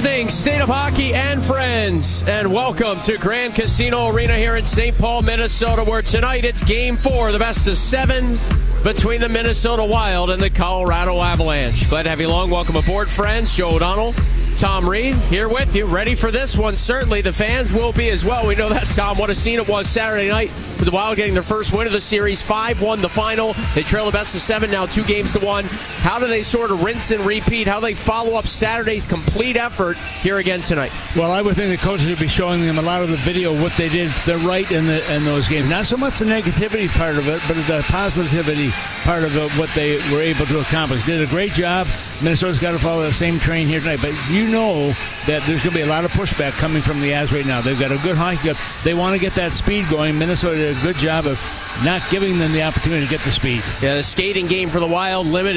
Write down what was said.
evening, State of Hockey and friends, and welcome to Grand Casino Arena here in St. Paul, Minnesota, where tonight it's Game 4, the best of 7 between the Minnesota Wild and the Colorado Avalanche. Glad to have you along. Welcome aboard, friends. Joe O'Donnell, Tom Reed here with you, ready for this one. Certainly the fans will be as well. We know that, Tom. What a scene it was Saturday night with the Wild getting their first win of the series. 5-1 the final. They trail the best of 7, now 2-1. How do they sort of rinse and repeat? How do they follow up Saturday's complete effort here again tonight? Well, I would think the coaches would be showing them a lot of the video, what they did, the right in those games. Not so much the negativity part of it, but the positivity part of it, what they were able to accomplish. Did a great job. Minnesota's got to follow the same train here tonight. But you know that there's going to be a lot of pushback coming from the Avs right now. They've got a good hockey club. They want to get that speed going. Minnesota did a good job of not giving them the opportunity to get the speed. Yeah, the skating game for the Wild limited.